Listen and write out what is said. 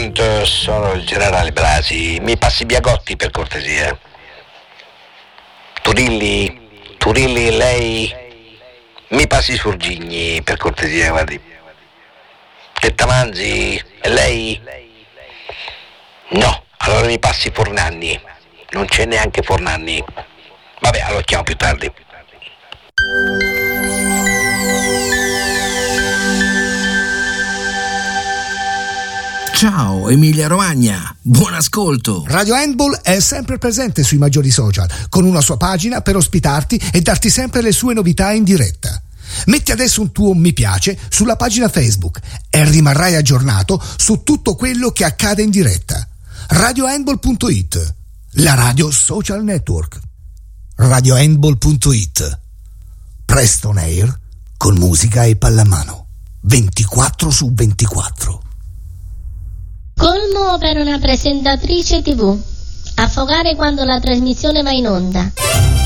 Pronto, sono il generale Blasi. Mi passi Biagotti per cortesia? Turilli, lei? Mi passi Surgigni per cortesia, guardi. Tettamanzi, e lei? No, allora mi passi Fornanni. Non c'è neanche Fornanni. Vabbè, allora chiamo più tardi. Ciao Emilia Romagna, buon ascolto. Radio Handball è sempre presente sui maggiori social, con una sua pagina per ospitarti e darti sempre le sue novità in diretta. Metti adesso un tuo mi piace sulla pagina Facebook e rimarrai aggiornato su tutto quello che accade in diretta. RadioHandball.it, la radio social network. RadioHandball.it, presto on air con musica e pallamano 24/24. Colmo per una presentatrice TV. Affogare quando la trasmissione va in onda.